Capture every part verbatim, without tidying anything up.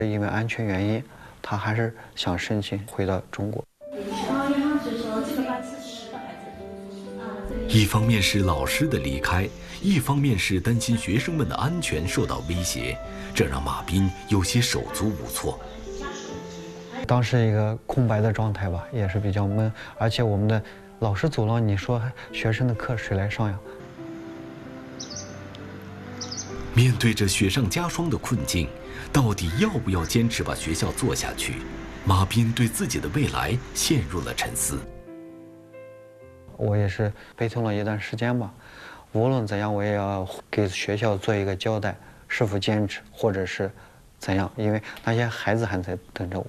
因为安全原因，他还是想申请回到中国。 一方面是老师的离开，一方面是担心学生们的安全受到威胁，这让马斌有些手足无措。 当时一个空白的状态吧，也是比较闷，而且我们的老师走了，你说学生的课谁来上呀？ 面对着雪上加霜的困境，到底要不要坚持把学校做下去？马斌对自己的未来陷入了沉思。 我也是悲痛了一段时间吧，无论怎样，我也要给学校做一个交代，是否坚持，或者是怎样，因为那些孩子还在等着我。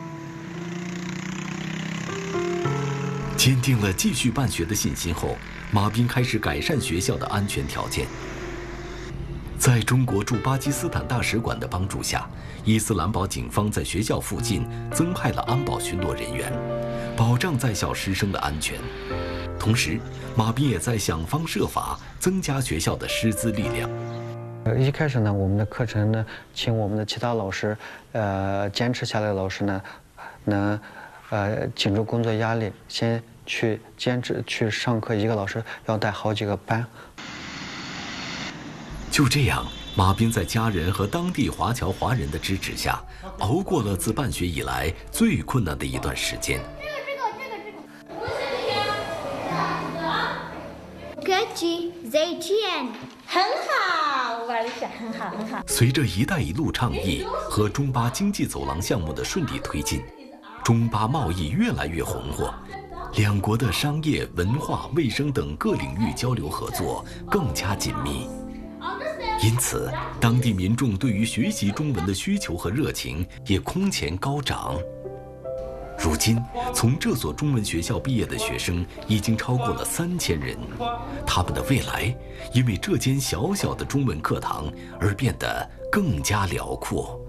坚定了继续办学的信心后，马斌开始改善学校的安全条件。在中国驻巴基斯坦大使馆的帮助下，伊斯兰堡警方在学校附近增派了安保巡逻人员，保障在校师生的安全。同时，马斌也在想方设法增加学校的师资力量。 呃，一开始呢，我们的课程呢，请我们的其他老师，呃，坚持下来的老师呢，能，呃，顶住工作压力，先去坚持去上课，一个老师要带好几个班。 就这样，马斌在家人和当地华侨华人的支持下，熬过了自办学以来最困难的一段时间。 很好，玩的很好，很好。 随着“一带一路”倡议和中巴经济走廊项目的顺利推进，中巴贸易越来越红火，两国的商业、文化、卫生等各领域交流合作更加紧密。因此，当地民众对于学习中文的需求和热情也空前高涨。如今，从这所中文学校毕业的学生已经超过了三千人，他们的未来因为这间小小的中文课堂而变得更加辽阔。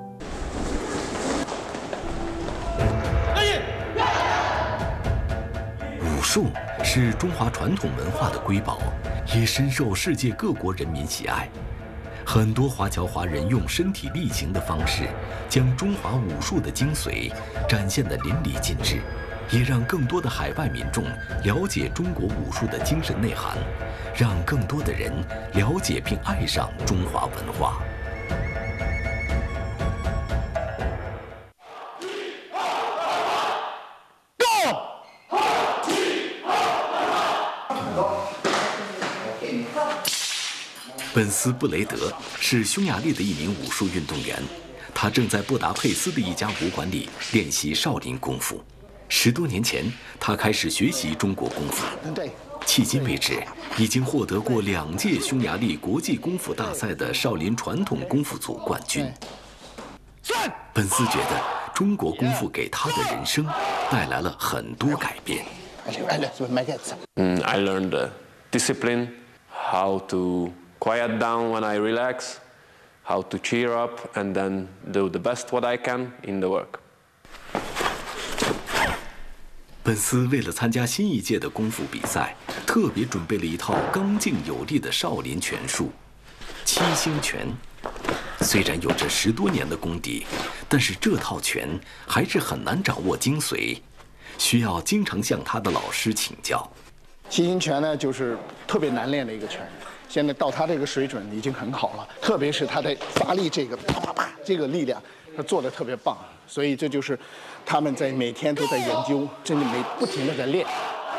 武术是中华传统文化的瑰宝，也深受世界各国人民喜爱。很多华侨华人用身体力行的方式，将中华武术的精髓展现得淋漓尽致，也让更多的海外民众了解中国武术的精神内涵，让更多的人了解并爱上中华文化。本斯布雷德是匈牙利的一名武术运动员，他正在布达佩斯的一家武馆里练习少林功夫。十多年前，他开始学习中国功夫，迄今为止已经获得过两届匈牙利国际功夫大赛的少林传统功夫组冠军。本斯觉得中国功夫给他的人生带来了很多改变。 Mm, I learned uh, discipline, how to quiet down when I relax, how to cheer up, and then do the best what I can in the work. 本斯为了参加新一届的功夫比赛，特别准备了一套刚劲有力的少林拳术——七星拳。虽然有着十多年的功底，但是这套拳还是很难掌握精髓，需要经常向他的老师请教。 七星拳呢，就是特别难练的一个拳。现在到他这个水准已经很好了，特别是他的发力这个啪啪啪这个力量，他做的特别棒。所以这就是他们在每天都在研究，真的每不停的在练。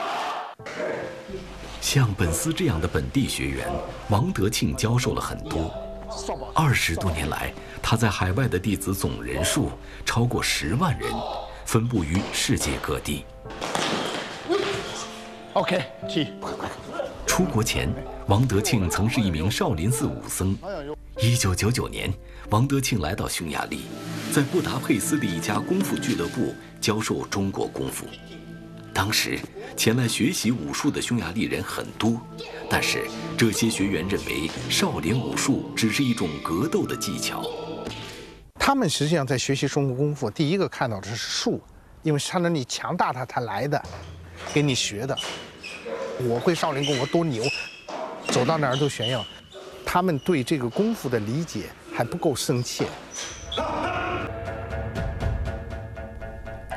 像本斯这样的本地学员，王德庆教授了很多。二十多年来，他在海外的弟子总人数超过十万人，分布于世界各地。 OK， 起。 出国前，王德庆曾是一名少林寺武僧。一九九九年，王德庆来到匈牙利，在布达佩斯的一家功夫俱乐部教授中国功夫。当时，前来学习武术的匈牙利人很多，但是这些学员认为少林武术只是一种格斗的技巧。 他们实际上在学习中国功夫，第一个看到的是术，因为看到你强大他才来的，给你学的。我会少林功夫多牛，走到哪儿都炫耀。他们对这个功夫的理解还不够深切。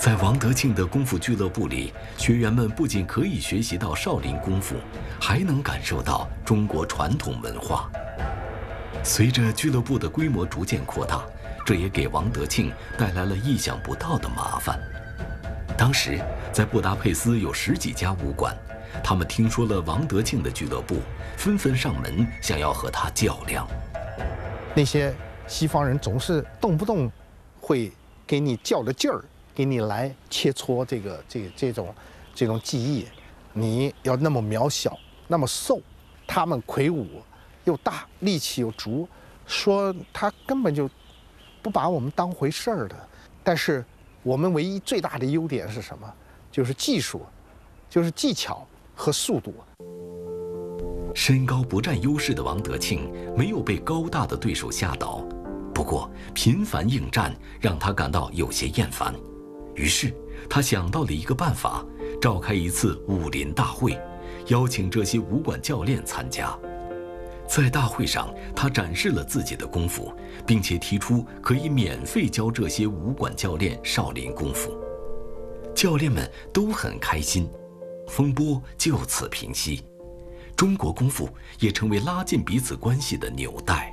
在王德庆的功夫俱乐部里，学员们不仅可以学习到少林功夫，还能感受到中国传统文化。随着俱乐部的规模逐渐扩大，这也给王德庆带来了意想不到的麻烦。当时，在布达佩斯有十几家武馆，他们听说了王德庆的俱乐部，纷纷上门想要和他较量。 那些西方人总是动不动会给你较着劲儿。给你来切磋这个这个、这种这种技艺，你要那么渺小，那么瘦，他们魁梧又大，力气又足，说他根本就不把我们当回事儿的。但是我们唯一最大的优点是什么？就是技术，就是技巧和速度。 身高不占优势的王德庆没有被高大的对手吓倒，不过频繁应战让他感到有些厌烦。于是，他想到了一个办法，召开一次武林大会，邀请这些武馆教练参加。在大会上，他展示了自己的功夫，并且提出可以免费教这些武馆教练少林功夫。教练们都很开心，风波就此平息。中国功夫也成为拉近彼此关系的纽带。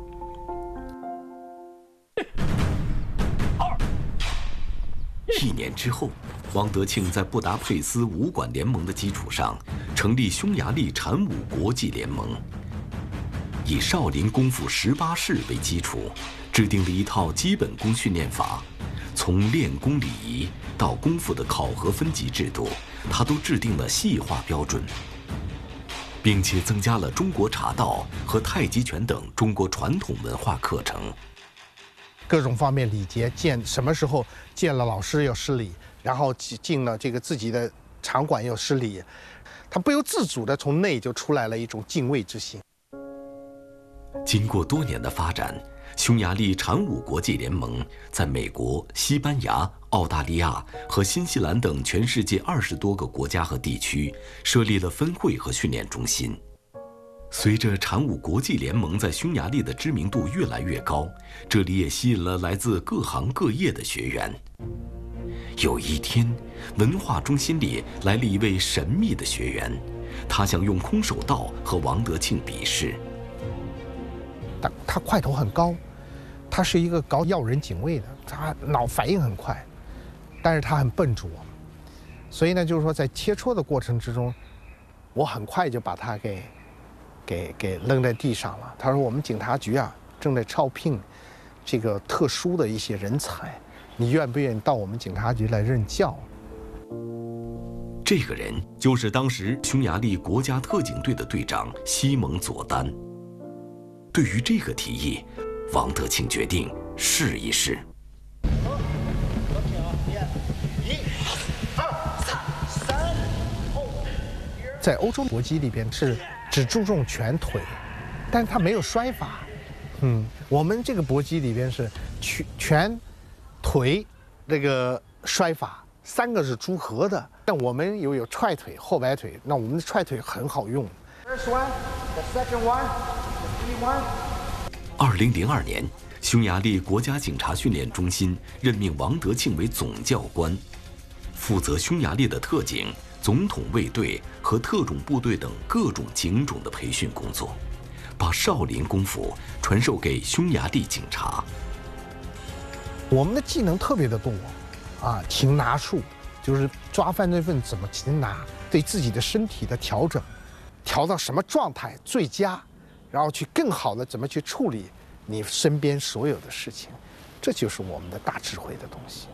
一年之后，王德庆在布达佩斯武馆联盟的基础上，成立匈牙利禅武国际联盟，以少林功夫十八式为基础，制定了一套基本功训练法，从练功礼仪到功夫的考核分级制度，他都制定了细化标准，并且增加了中国茶道和太极拳等中国传统文化课程。 各种方面礼节，见什么时候见了老师要施礼，然后进了这个自己的场馆要施礼，他不由自主的从内就出来了一种敬畏之心。 经过多年的发展，匈牙利禅武国际联盟在美国、西班牙、澳大利亚和新西兰等全世界二十多个国家和地区设立了分会和训练中心。随着禅武国际联盟在匈牙利的知名度越来越高，这里也吸引了来自各行各业的学员。有一天，文化中心里来了一位神秘的学员，他想用空手道和王德庆比试。 他他块头很高，他是一个搞要人警卫的，他脑反应很快，但是他很笨拙，所以呢，就是说在切磋的过程之中，我很快就把他给。给给扔在地上了。他说：“我们警察局啊，正在招聘这个特殊的一些人才，你愿不愿意到我们警察局来任教？” 这个人就是当时匈牙利国家特警队的队长西蒙佐丹。对于这个提议，王德庆决定试一试。 在欧洲搏击里边是只注重拳腿，但是他没有摔法。嗯，我们这个搏击里边是拳、拳、腿，那个摔法三个是组合的。但我们有有踹腿、后摆腿，那我们的踹腿很好用。 二零零二年，匈牙利国家警察训练中心任命王德庆为总教官，负责匈牙利的特警、总统卫队和特种部队等各种警种的培训工作，把少林功夫传授给匈牙利警察。 我们的技能特别的多，啊，擒拿术，就是抓犯罪分子怎么擒拿，对自己的身体的调整，调到什么状态最佳，然后去更好的怎么去处理你身边所有的事情，这就是我们的大智慧的东西。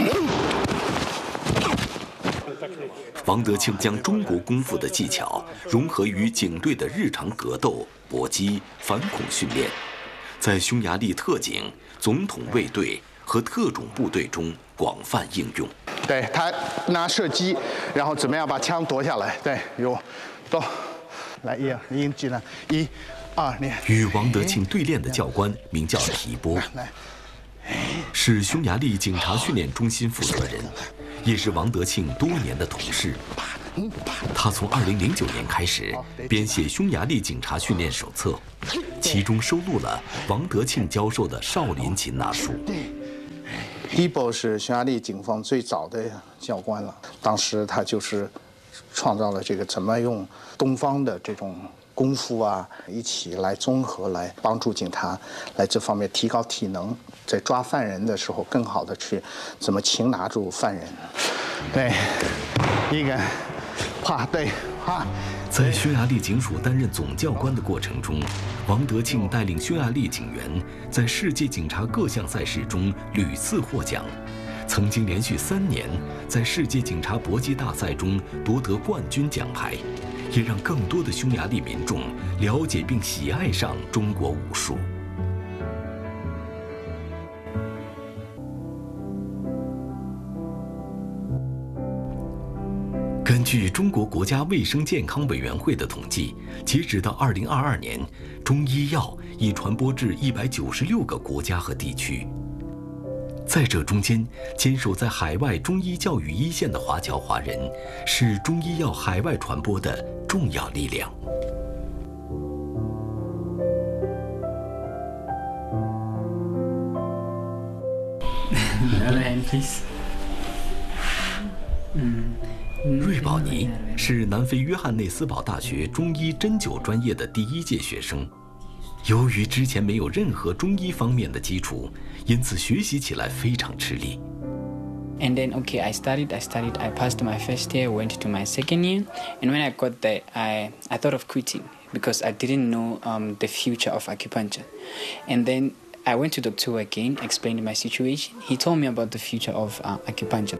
王德庆将中国功夫的技巧融合于警队的日常格斗、搏击、反恐训练，在匈牙利特警、总统卫队和特种部队中广泛应用。 对他拿射击，然后怎么样把枪夺下来？对，有，走，来一一进来，一、二，你。 与王德庆对练的教官名叫提波，是匈牙利警察训练中心负责人，也是王德庆多年的同事。他从二零零九年开始编写匈牙利警察训练手册，其中收录了王德庆教授的少林擒拿术。 伊博是匈牙利警方最早的教官了，当时他就是创造了这个怎么用东方的这种功夫啊，一起来综合来帮助警察，来这方面提高体能，在抓犯人的时候更好的去怎么擒拿住犯人。对，一个，啪，对，啪。 在匈牙利警署担任总教官的过程中，王德庆带领匈牙利警员在世界警察各项赛事中屡次获奖，曾经连续三年在世界警察搏击大赛中夺得冠军奖牌，也让更多的匈牙利民众了解并喜爱上中国武术。根据中国国家卫生健康委员会的统计，截止到二零二二年，中医药已传播至一百九十六个国家和地区。在这中间，坚守在海外中医教育一线的华侨华人，是中医药海外传播的重要力量。瑞宝尼是南非约翰内斯堡大学中医针灸专业的第一届学生。由于之前没有任何中医方面的基础，因此学习起来非常吃力。 And then, okay, I studied, I studied, I passed my first year, went to my second year, and when I got there, I, I thought of quitting because I didn't know um, the future of acupuncture. And then I went to Doctor again, explained my situation. He told me about the future of uh, acupuncture.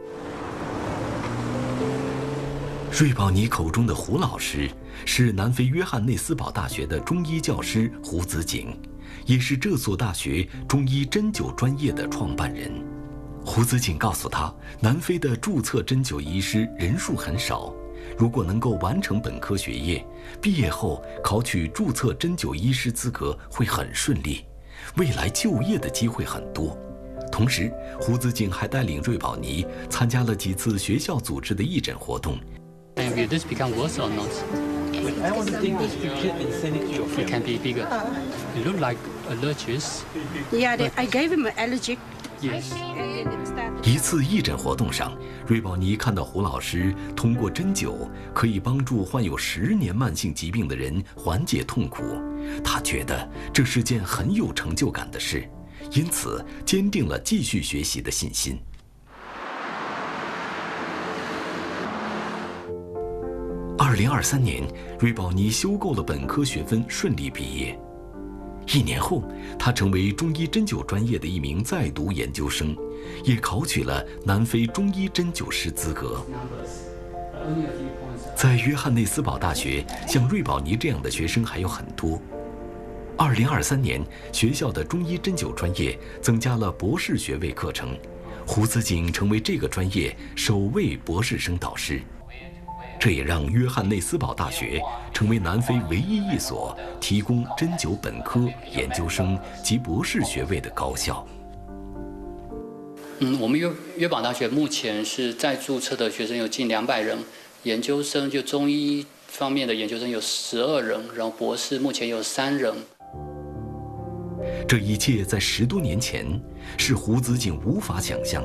瑞宝尼口中的胡老师是南非约翰内斯堡大学的中医教师胡子景，也是这所大学中医针灸专业的创办人。胡子景告诉他，南非的注册针灸医师人数很少，如果能够完成本科学业，毕业后考取注册针灸医师资格会很顺利，未来就业的机会很多。同时，胡子景还带领瑞宝尼参加了几次学校组织的义诊活动。 And will this become worse or not? I want to take this picture and send it to your family. It can be bigger. It look like allergies. Yeah, they, I gave him an allergic. Yes. And then it started. 一次义诊活动上，瑞宝尼看到胡老师通过针灸可以帮助患有十年慢性疾病的人缓解痛苦，他觉得这是件很有成就感的事，因此坚定了继续学习的信心。二零二三年，瑞宝尼修够了本科学分，顺利毕业。一年后，他成为中医针灸专业的一名在读研究生，也考取了南非中医针灸师资格。在约翰内斯堡大学，像瑞宝尼这样的学生还有很多。二零二三年，学校的中医针灸专业增加了博士学位课程，胡子景成为这个专业首位博士生导师。这也让约翰内斯堡大学成为南非唯一一所提供针灸本科、研究生及博士学位的高校。 嗯，我们约约堡大学目前是在注册的学生有近两百人，研究生就中医方面的研究生有十二人，然后博士目前有三人。 这一切在十多年前是胡子景无法想象。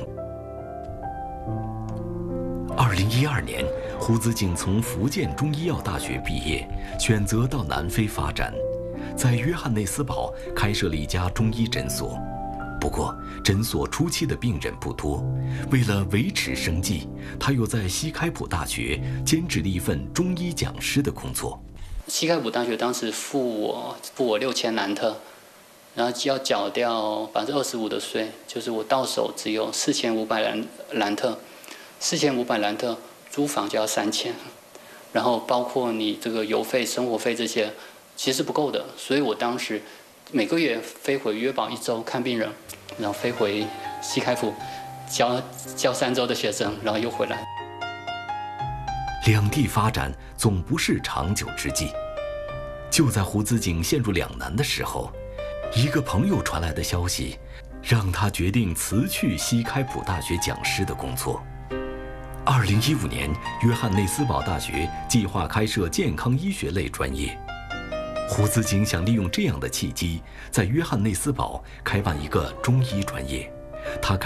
二零一二年，胡子景从福建中医药大学毕业，选择到南非发展，在约翰内斯堡开设了一家中医诊所。不过，诊所初期的病人不多，为了维持生计，他又在西开普大学兼职了一份中医讲师的工作。 西开普大学当时付我付我六千兰特，然后要缴掉百分之二十五的税，就是我到手只有四千五百兰兰特。四千五百兰特，租房就要三千，然后包括你这个邮费、生活费这些，其实不够的。所以我当时每个月飞回约堡一周看病人，然后飞回西开普教教三周的学生，然后又回来。 两地发展总不是长久之计。就在胡子景陷入两难的时候，一个朋友传来的消息，让他决定辞去西开普大学讲师的工作。二零一五年，约翰内斯堡大学计划开设健康医学类专业。胡子景想利用这样的契机，在约翰内斯堡开办一个中医专业。他